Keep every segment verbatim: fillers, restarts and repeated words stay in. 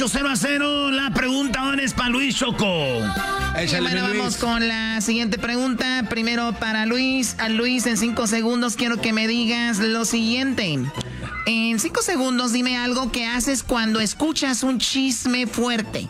muchachos, cero a cero. La pregunta ahora es para Luis, Choco. Échale, bueno, Luis. vamos con la siguiente pregunta. Primero para Luis. A Luis, en cinco segundos quiero que me digas lo siguiente. En cinco segundos dime algo que haces cuando escuchas un chisme fuerte.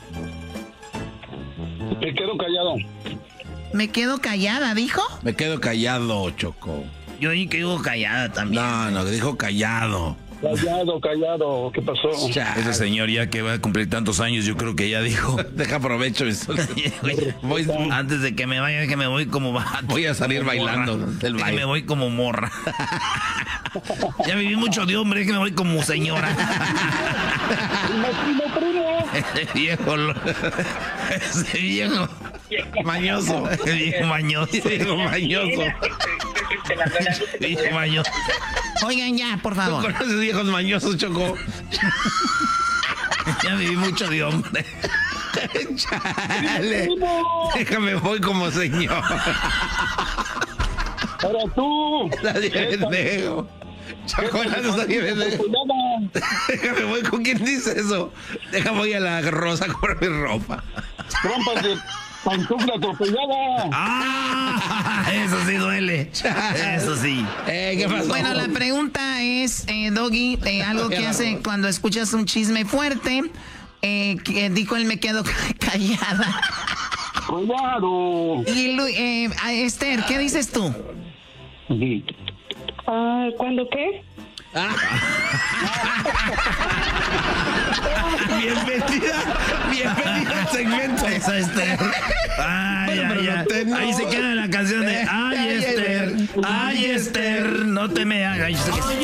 Me quedo callado. Me quedo callada, ¿dijo? Me quedo callado, Choco. Yo ahí quedo callada también. No, no, dijo callado. Callado, callado. ¿Qué pasó? Ese señor ya que va a cumplir tantos años, yo creo que ya dijo. Deja aprovecho eso. Voy, Antes de que me vaya, que me voy como vato. voy a salir como bailando morra. del Es que baile. me voy como morra. Ya viví mucho de hombre, es que me voy como señora. Primo, primo. Ese viejo, lo- ese viejo Mañoso. ese viejo mañoso. Viejo mañoso. Viejo mañoso. Oigan ya, por ¿Tú favor. conoces viejos mañosos, Choco? Ya viví mucho de hombre. Chale. Déjame, voy como señor. Ahora tú. Nadie pendejo. Choco, nadie pendejo. Déjame, voy con quién dice eso. Déjame, voy a la rosa con mi ropa. Trompas de pantufla atropellada. ¡Ah! Eso sí duele. Eso sí. Eh, ¿qué pasó? Bueno, la pregunta es, eh, Doggy, eh, algo que hace cuando escuchas un chisme fuerte. Eh, que dijo él, me quedo callada. Cuidado. Y Lu- eh, a Esther, ¿qué dices tú? Ah, ¿cuándo qué? Bienvenida, bienvenida al segmento. Eso, Esther. Ay, Bueno, ay, pero ay. no te- no. Ahí se queda la canción de Ay, Ay, Esther. Ay, Esther. No te me hagas.